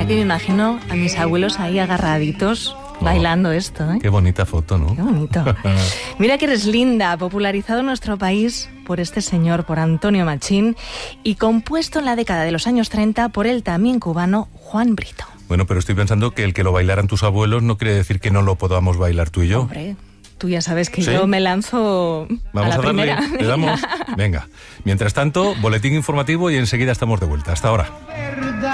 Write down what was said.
verdad que me imagino a mis abuelos ahí agarraditos bailando esto, ¿eh? Qué bonita foto, ¿no? Qué bonito. Mira que eres linda, popularizado en nuestro país por este señor, por Antonio Machín, y compuesto en la década de los años 30 por el también cubano Juan Brito. Bueno, pero estoy pensando que el que lo bailaran tus abuelos no quiere decir que no lo podamos bailar tú y yo. Hombre, tú ya sabes que ¿Sí? yo me lanzo Vamos a la primera. darle, ¿le damos? Venga. Mientras tanto, boletín informativo y enseguida estamos de vuelta. Hasta ahora.